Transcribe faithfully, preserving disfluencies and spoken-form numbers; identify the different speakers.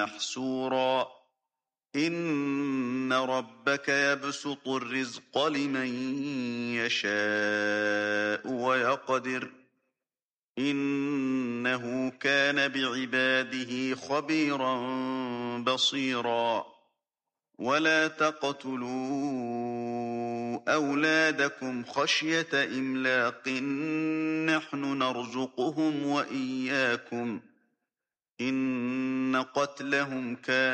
Speaker 1: محسورا إن ربك يبسط الرزق لمن يشاء ويقدر إنه كان بعباده خبيرا بصيرا ولا تقتلوا أولادكم خشية إملاق نحن نرزقهم وإياكم إن قتلهم كان